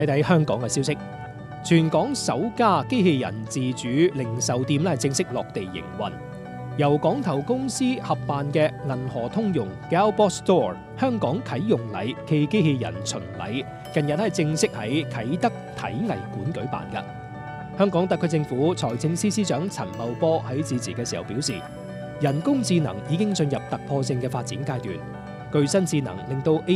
睇睇香港嘅消息，全港首家機器人自主零售店咧正式落地營運。由港投公司合辦嘅銀河通用 Galbot Store 香港啟用禮暨機器人巡禮，近日正式喺啟德體藝館舉辦㗎。香港特區政府財政司司長陳茂波喺致辭嘅時候表示，人工智能已經進入突破性嘅發展階段，具身智能令到